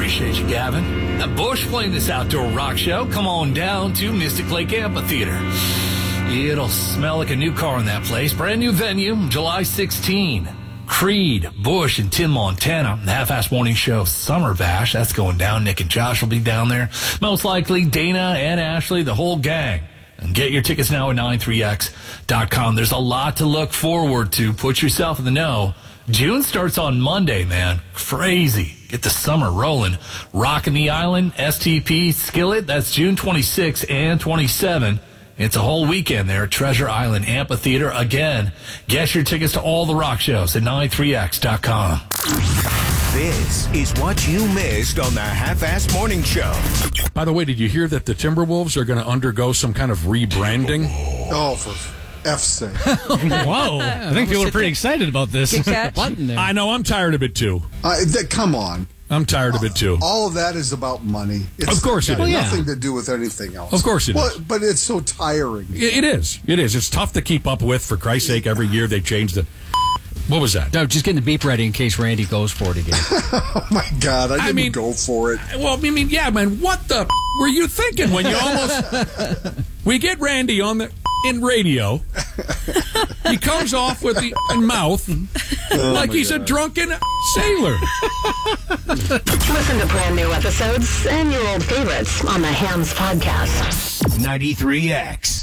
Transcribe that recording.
Appreciate you, Gavin. Now, Bush playing this outdoor rock show. Come on down to Mystic Lake Amphitheater. It'll smell like a new car in that place. Brand new venue, July 16. Creed, Bush, and Tim Montana. The Half-Ass Morning Show Summer Bash. That's going down. Nick and Josh will be down there. Most likely, Dana and Ashley, the whole gang. And get your tickets now at 93x.com. There's a lot to look forward to. Put yourself in the know. June starts on Monday, man. Crazy. Get the summer rolling. Rockin' the Island, STP Skillet. That's June 26 and 27. It's a whole weekend there at Treasure Island Amphitheater. Again, get your tickets to all the rock shows at 93x.com. This is what you missed on the Half-Ass Morning Show. By the way, did you hear that the Timberwolves are going to undergo some kind of rebranding? Oh, for F's sake. Whoa. I think people are pretty excited about this. Button there. I know, I'm tired of it too. Come on. I'm tired of it too. All of that is about money. Of course it is. It's nothing to do with anything else. Of course it is. But it's so tiring. It is. It is. It's tough to keep up with. For Christ's sake, every year they change the... What was that? No, just getting the beep ready in case Randy goes for it again. Oh, my God. I didn't go for it. Well, I mean, yeah, man, what the were you thinking when you almost... We get Randy on the... in radio. He comes off with the mouth like he's a drunken sailor. Listen to brand new episodes and your old favorites on the Hams Podcast. 93X.